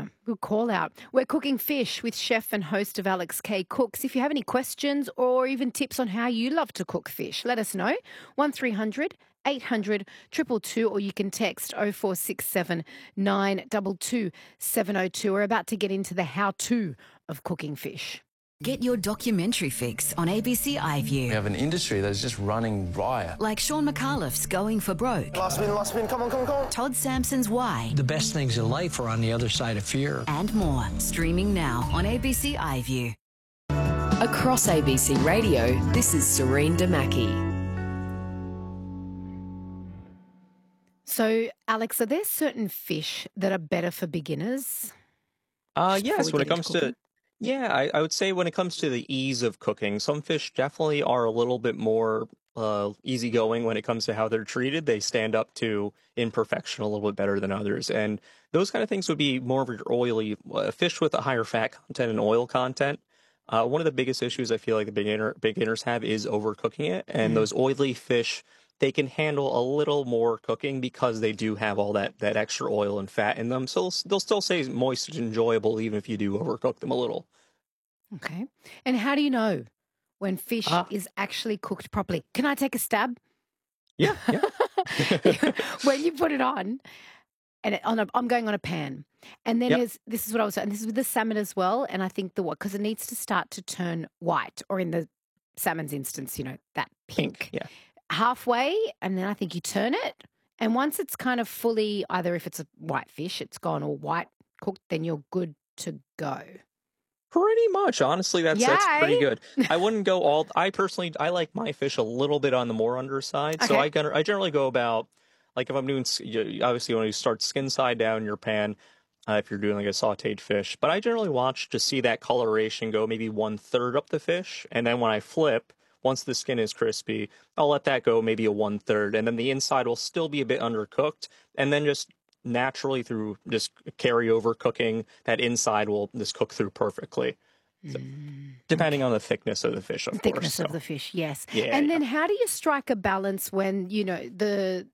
Yeah, good call out. We're cooking fish with chef and host of Alex K Cooks. If you have any questions or even tips on how you love to cook fish, let us know. 1300 800 222, or you can text 0467 922 702. We're about to get into the how-to of cooking fish. Get your documentary fix on ABC iView. We have an industry that's just running riot. Like Sean McAuliffe's Going for Broke. Last spin, come on. Todd Sampson's Why. The best things in life are on the other side of fear. And more. Streaming now on ABC iView. Across ABC Radio, this is Serene Damaki. So, Alex, are there certain fish that are better for beginners? Yes, when it comes to... Yeah, I would say when it comes to the ease of cooking, some fish definitely are a little bit more easygoing when it comes to how they're treated. They stand up to imperfection a little bit better than others. And those kind of things would be more of your oily fish with a higher fat content and oil content. One of the biggest issues I feel like the beginners have is overcooking it. And those oily fish, they can handle a little more cooking because they do have all that extra oil and fat in them. So they'll still stay moist and enjoyable even if you do overcook them a little. Okay. And how do you know when fish is actually cooked properly? Can I take a stab? Yeah. When you put it on, and I'm going on a pan, and then this is what I was saying. This is with the salmon as well, and I think because it needs to start to turn white, or in the salmon's instance, that pink. Yeah. Halfway, and then I think you turn it, and once it's kind of fully, either if it's a white fish, it's gone all white cooked, then you're good to go. Pretty much, honestly, that's pretty good. I wouldn't go I like my fish a little bit on the more underside. Okay. So I generally go about, like if I'm doing, obviously when you start skin side down in your pan, if you're doing like a sauteed fish, but I generally watch to see that coloration go maybe 1/3 up the fish. And then when I flip, once the skin is crispy, I'll let that go maybe a 1/3. And then the inside will still be a bit undercooked. And then just naturally through just carry over cooking, that inside will just cook through perfectly. So, depending on the thickness of the fish, of course. Thickness of the fish, yes. Yeah, and then how do you strike a balance when, the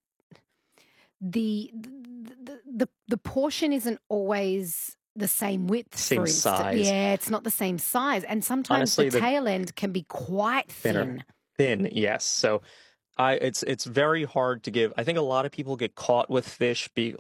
portion isn't always the same width, same for instance. Size. Yeah, it's not the same size. And sometimes honestly, the tail end can be quite thin. Thin, yes. So it's very hard to give. I think a lot of people get caught with fish. They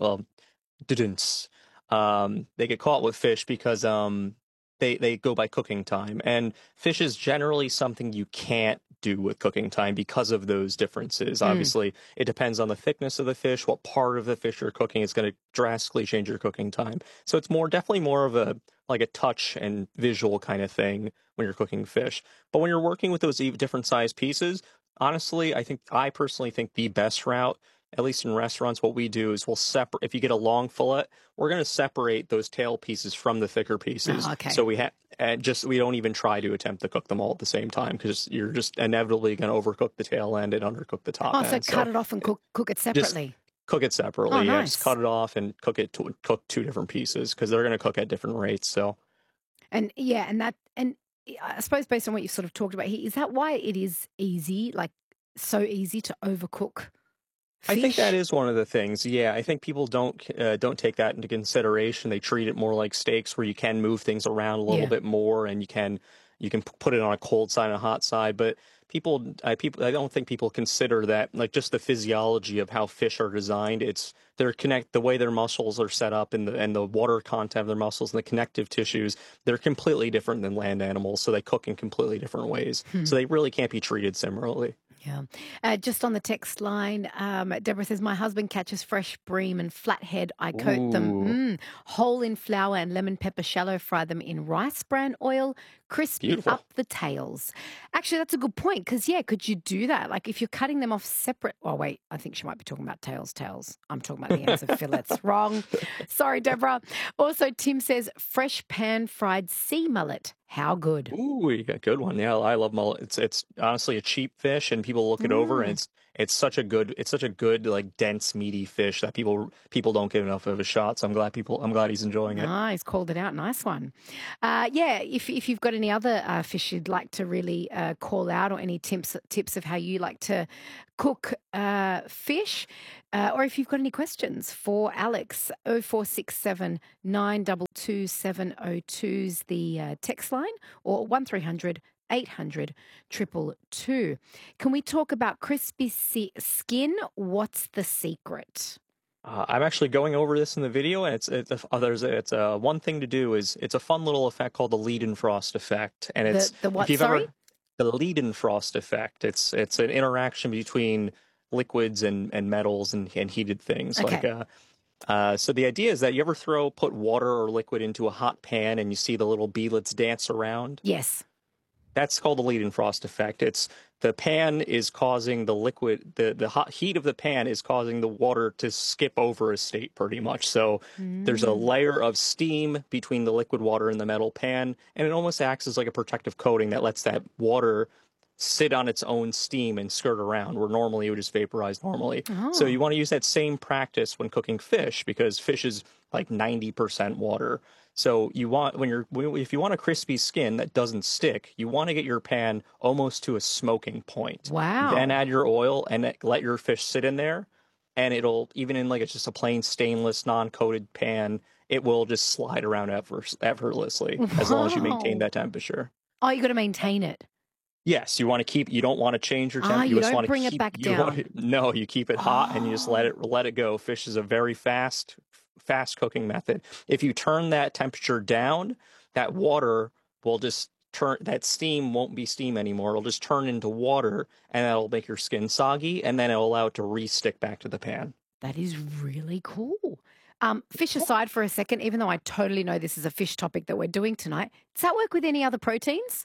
get caught with fish because they go by cooking time, and fish is generally something you can't do with cooking time because of those differences. Obviously, it depends on the thickness of the fish, what part of the fish you're cooking is going to drastically change your cooking time. So it's definitely more of a touch and visual kind of thing when you're cooking fish. But when you're working with those different size pieces, honestly, I personally think the best route, at least in restaurants, what we do is we'll separate. If you get a long fillet, we're going to separate those tail pieces from the thicker pieces. Oh, okay. So we don't even try to attempt to cook them all at the same time, because you're just inevitably going to overcook the tail end and undercook the top end. So cut it off and cook it separately. Cook it separately. Oh, yeah, nice. just cut it off and cook two different pieces, because they're going to cook at different rates. So, and I suppose based on what you've sort of talked about here, is that why it is easy, like so easy to overcook fish? I think that is one of the things. Yeah, I think people don't take that into consideration. They treat it more like steaks, where you can move things around a little bit more, and you can put it on a cold side and a hot side. But I don't think people consider that, like, just the physiology of how fish are designed. It's the way their muscles are set up, and the water content of their muscles and the connective tissues, they're completely different than land animals. So they cook in completely different ways. So they really can't be treated similarly. Yeah. Just on the text line, Deborah says, my husband catches fresh bream and flathead. I coat them whole in flour and lemon pepper, shallow fry them in rice bran oil, crispy up the tails. Actually, that's a good point, because, could you do that? Like if you're cutting them off separate. Oh, wait, I think she might be talking about tails. I'm talking about the ends of fillets. Wrong. Sorry, Deborah. Also, Tim says, fresh pan-fried sea mullet. How good? Ooh, you got a good one. Yeah, I love mullet. It's honestly a cheap fish, and people look it over, and it's such a good like dense meaty fish that people don't give enough of a shot. So I'm glad he's enjoying it. Ah, he's called it out. Nice one. If you've got any other fish you'd like to really call out, or any tips of how you like to cook fish, or if you've got any questions for Alex, 0467 922 702 is the text line, or 1300 800 222. Can we talk about crispy skin? What's the secret? I'm actually going over this in the video, and it's one thing to do is it's a fun little effect called the Leidenfrost effect, and it's the what? if you've Sorry, ever the Leidenfrost effect. It's an interaction between liquids and metals and heated things. Okay. So the idea is that you ever put water or liquid into a hot pan and you see the little beadlets dance around? Yes. That's called the Leidenfrost effect. It's the pan is causing the liquid, the hot heat of the pan is causing the water to skip over a state pretty much. So there's a layer of steam between the liquid water and the metal pan, and it almost acts as like a protective coating that lets that water sit on its own steam and skirt around, where normally it would just vaporize normally. Oh. So you want to use that same practice when cooking fish, because fish is like 90% water. So you want if you want a crispy skin that doesn't stick, you want to get your pan almost to a smoking point. Wow. Then add your oil and let your fish sit in there, and it'll, even in like it's just a plain stainless non-coated pan, it will just slide around effortlessly as long as you maintain that temperature. Oh, you got to maintain it. Yes, you don't want to change your temperature. You don't bring it back down. No, you keep it hot and you just let it go. Fish is a very fast cooking method. If you turn that temperature down, that water will just that steam won't be steam anymore. It'll just turn into water, and that'll make your skin soggy, and then it'll allow it to re-stick back to the pan. That is really cool. Fish aside for a second, even though I totally know this is a fish topic that we're doing tonight, does that work with any other proteins?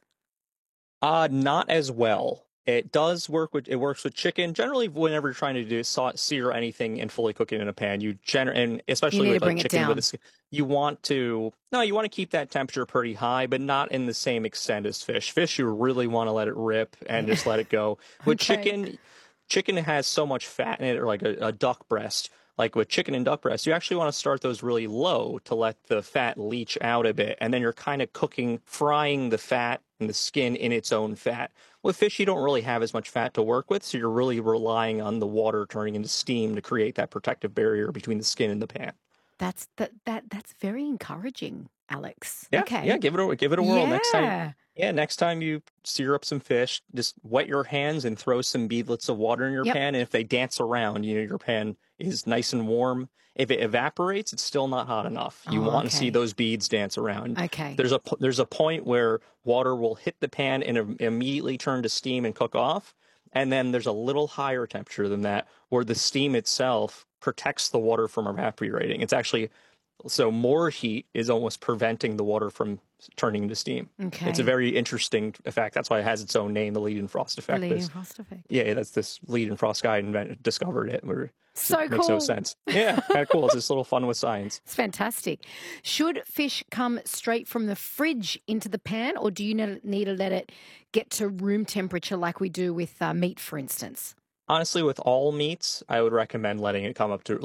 Not as well. It does work works with chicken. Generally, whenever you're trying to do sear anything and fully cook it in a pan, and especially with like chicken, you want to keep that temperature pretty high, but not in the same extent as fish. Fish, you really want to let it rip and just let it go. With chicken has so much fat in it, or like a duck breast. Like with chicken and duck breast, you actually want to start those really low to let the fat leach out a bit. And then you're kind of frying the fat and the skin in its own fat. With fish, you don't really have as much fat to work with, so you're really relying on the water turning into steam to create that protective barrier between the skin and the pan. That's very encouraging, Alex. Yeah, okay. Yeah, give it a whirl. Yeah. Next time you sear up some fish, just wet your hands and throw some beadlets of water in your pan. And if they dance around, your pan is nice and warm. If it evaporates, it's still not hot enough. You want to see those beads dance around. Okay. There's a point where water will hit the pan and immediately turn to steam and cook off. And then there's a little higher temperature than that where the steam itself protects the water from evaporating. It's actually, so more heat is almost preventing the water from turning into steam. Okay. It's a very interesting effect. That's why it has its own name, the Leidenfrost effect. The Leidenfrost effect. Yeah, that's this Leidenfrost guy discovered it. So it cool. Makes no sense. Yeah, kind of cool. It's just a little fun with science. It's fantastic. Should fish come straight from the fridge into the pan, or do you need to let it get to room temperature like we do with meat, for instance? Honestly, with all meats, I would recommend letting it come up.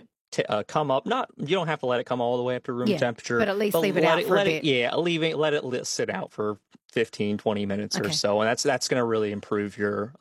Not, you don't have to let it come all the way up to room temperature, but at least leave it out for a bit. Let it sit out for 15, 20 minutes or so, and that's going to really improve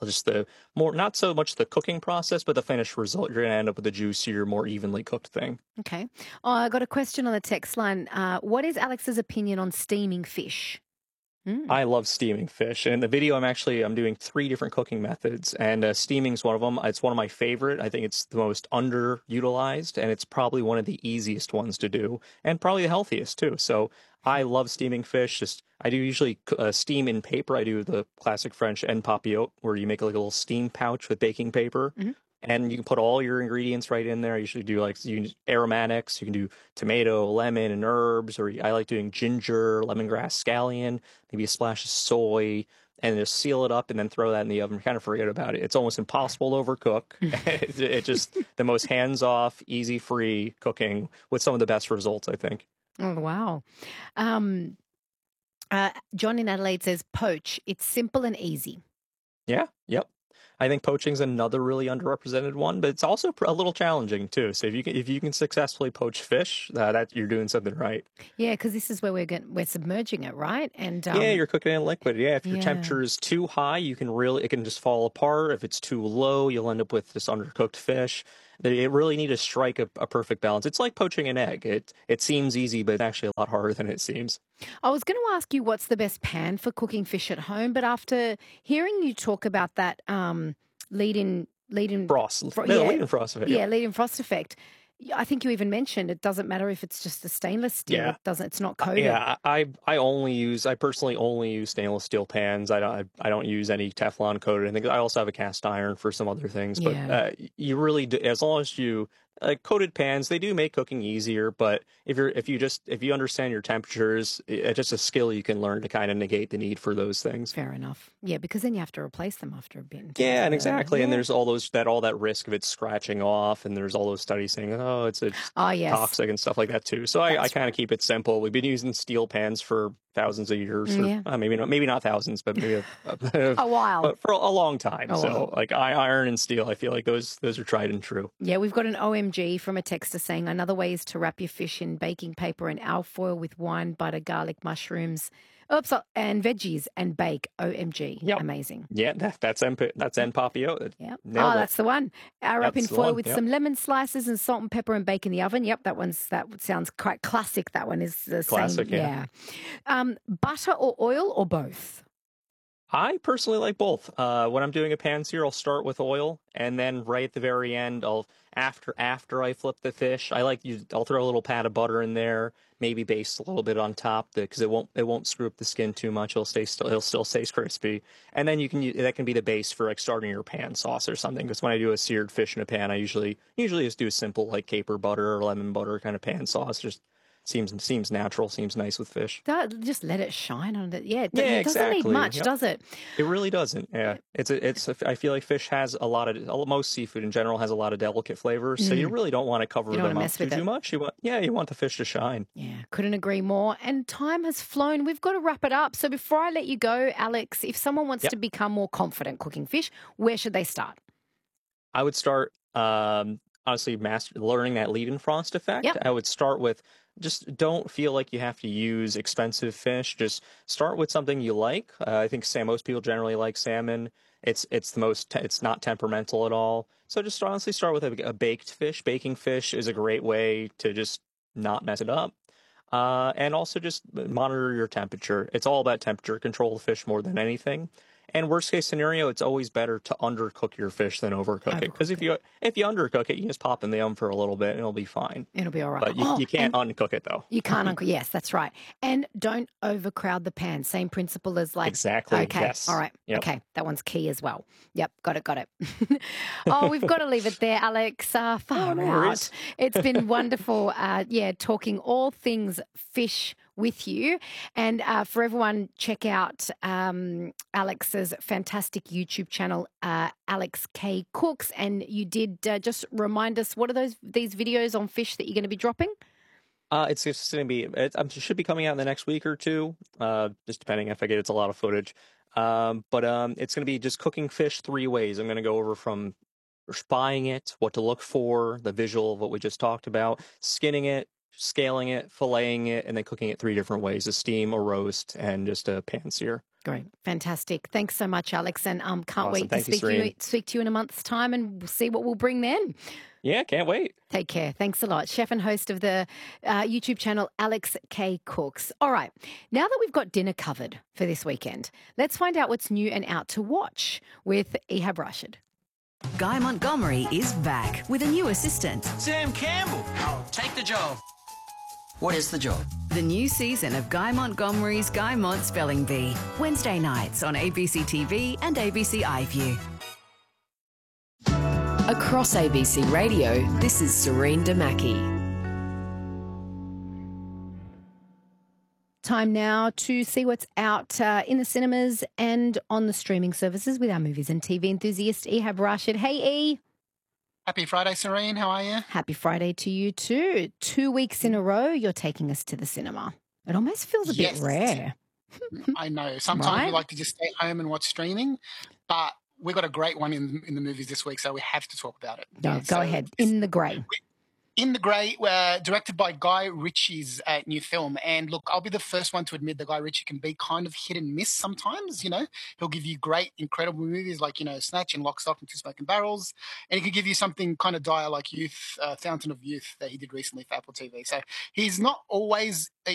not so much the cooking process, but the finished result. You're going to end up with a juicier, more evenly cooked thing. Okay. I got a question on the text line. What is Alex's opinion on steaming fish? I love steaming fish. And in the video, I'm doing 3 different cooking methods, and steaming is one of them. It's one of my favorite. I think it's the most underutilized, and it's probably one of the easiest ones to do, and probably the healthiest too. So I love steaming fish. I do usually steam in paper. I do the classic French en papillote, where you make like a little steam pouch with baking paper. Mm-hmm. And you can put all your ingredients right in there. I usually do aromatics. You can do tomato, lemon, and herbs. Or I like doing ginger, lemongrass, scallion, maybe a splash of soy, and just seal it up and then throw that in the oven. Kind of forget about it. It's almost impossible to overcook. It's just the most hands-off, easy-free cooking with some of the best results, I think. Oh, wow. John in Adelaide says poach. It's simple and easy. Yeah. Yep. I think poaching's another really underrepresented one, but it's also a little challenging too. So if you can successfully poach fish, that you're doing something right. Yeah, because this is where we're submerging it, right? And yeah, you're cooking it in liquid. Yeah, if your temperature is too high, it can just fall apart. If it's too low, you'll end up with this undercooked fish. It really need to strike a perfect balance. It's like poaching an egg. It seems easy, but it's actually a lot harder than it seems. I was going to ask you what's the best pan for cooking fish at home, but after hearing you talk about that lead-in frost, lead-in frost effect. Yeah, lead-in frost effect. I think you even mentioned it doesn't matter if it's just a stainless steel. Yeah. It's not coated. Yeah, I personally only use stainless steel pans. I don't use any Teflon coated. I think I also have a cast iron for some other things. But you really do, as long as you coated pans, they do make cooking easier. But if you understand your temperatures, it's just a skill you can learn to kind of negate the need for those things. Fair enough. Yeah, because then you have to replace them after a bit. Yeah, and exactly. Yeah. And there's all that risk of it scratching off, and there's all those studies saying, it's toxic and stuff like that too. So I kind of keep it simple. We've been using steel pans for thousands of years, or, maybe not thousands, but maybe a while, but for a long time. Like iron and steel, I feel like those are tried and true. Yeah, we've got an OMG from a texter saying another way is to wrap your fish in baking paper and alfoil with wine, butter, garlic, mushrooms, and veggies and bake. OMG, yep. Amazing. Yeah, that's Papio. Yeah, that's the one. Wrap in foil with some lemon slices and salt and pepper and bake in the oven. Yep, that sounds quite classic. That one is the classic. Same. Yeah. Butter or oil or both? I personally like both. When I'm doing a pan sear, I'll start with oil, and then right at the very end, after I flip the fish, I'll throw a little pat of butter in there, maybe baste a little bit on top because it won't screw up the skin too much. It'll still stay crispy, and then that can be the base for like starting your pan sauce or something. Because when I do a seared fish in a pan, I usually just do a simple like caper butter or lemon butter kind of pan sauce. Just seems natural, seems nice with fish. Just let it shine on it. Yeah, it exactly. Doesn't need much, does it? It really doesn't. Yeah, I feel like fish has most seafood in general has a lot of delicate flavors, so you really don't want to cover them up too much. You want the fish to shine. Yeah, couldn't agree more. And time has flown. We've got to wrap it up. So before I let you go, Alex, if someone wants to become more confident cooking fish, where should they start? I would start honestly learning that lead-in frost effect. Yep. I would start with just don't feel like you have to use expensive fish. Just start with something you like. I think most people generally like salmon. It's not temperamental at all. So just honestly start with a baked fish. Baking fish is a great way to just not mess it up. And also just monitor your temperature. It's all about temperature. Control the fish more than anything. And worst case scenario, it's always better to undercook your fish than overcook it. Because if you undercook it, you just pop in the oven for a little bit and it'll be fine. It'll be all right. But you can't uncook it though. You can't uncook. Yes, that's right. And don't overcrowd the pan. Same principle as exactly. Okay. Yes. All right. Yep. Okay. That one's key as well. Yep. Got it. We've got to leave it there, Alex. Far out. It's been wonderful. Talking all things fish with you. And for everyone, check out Alex's fantastic YouTube channel, Alex K Cooks. And you did just remind us, what are these videos on fish that you're going to be dropping? It's just going to be, it should be coming out in the next week or two, just depending if I get a lot of footage. But it's going to be just cooking fish 3 ways. I'm going to go over from spying it, what to look for, the visual of what we just talked about, skinning it, scaling it, filleting it, and then cooking it 3 different ways: a steam, a roast, and just a pan sear. Great. Fantastic. Thanks so much, Alex. And can't wait to speak to you in a month's time, and we'll see what we'll bring then. Yeah, can't wait. Take care. Thanks a lot. Chef and host of the YouTube channel, Alex K Cooks. All right. Now that we've got dinner covered for this weekend, let's find out what's new and out to watch with Ehab Rashid. Guy Montgomery is back with a new assistant. Sam Campbell. Take the job. What is the job? The new season of Guy Montgomery's Guy Mont Spelling Bee. Wednesday nights on ABC TV and ABC iView. Across ABC Radio, this is Serene Damaki. Time now to see what's out in the cinemas and on the streaming services with our movies and TV enthusiast, Ehab Rashid. Hey, E. Happy Friday, Serene. How are you? Happy Friday to you too. 2 weeks in a row, you're taking us to the cinema. It almost feels a bit rare. I know. Sometimes we like to just stay home and watch streaming, but we got a great one in the movies this week, so we have to talk about it. No, go ahead. In the Grey. In the Grey, directed by Guy Ritchie's new film. And look, I'll be the first one to admit that Guy Ritchie can be kind of hit and miss sometimes, you know. He'll give you great, incredible movies like, you know, Snatch and Lock, Stock and Two Smoking Barrels. And he could give you something kind of dire like Fountain of Youth that he did recently for Apple TV. So he's not always